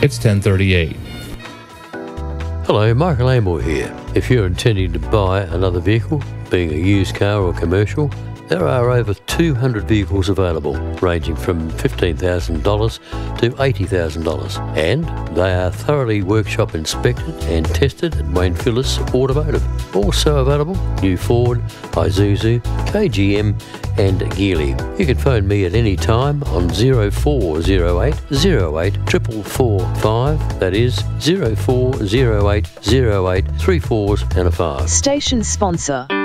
It's 10:38. Hello, Michael Amor here. If you're intending to buy another vehicle, being a used car or commercial, there are over 200 vehicles available, ranging from $15,000 to $80,000, and they are thoroughly workshop inspected and tested at Wayne Phillips Automotive. Also available, new Ford, Isuzu, KGM and Geely. You can phone me at any time on 0408 08 4445, that is 0408 08 3 4s and a 5. Station sponsor.